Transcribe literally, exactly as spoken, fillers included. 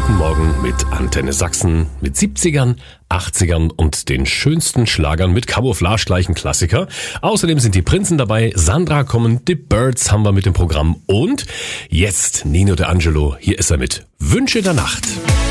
Guten Morgen mit Antenne Sachsen, mit siebzigern, achtzigern und den schönsten Schlagern mit Camouflage gleichen Klassiker. Außerdem sind die Prinzen dabei, Sandra kommen, The Birds haben wir mit dem Programm und jetzt Nino D'Angelo, hier ist er mit Wünsche der Nacht.